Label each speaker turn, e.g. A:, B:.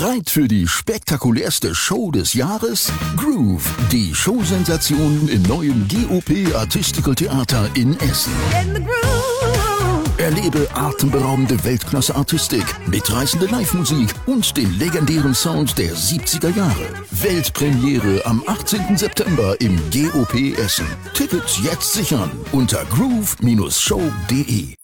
A: Bereit für die spektakulärste Show des Jahres? Groove, die Showsensation im neuen GOP Artistical Theater in Essen. Erlebe atemberaubende Weltklasse-Artistik, mitreißende Live-Musik und den legendären Sound der 70er Jahre. Weltpremiere am 18. September im GOP Essen. Tickets jetzt sichern unter groove-show.de.